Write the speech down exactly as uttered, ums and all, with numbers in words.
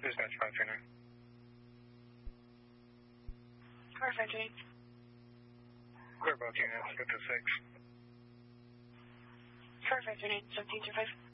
Dispatch five three nine. Car five three nine. Clear both units, go to six. Car five three nine, seventeen two five.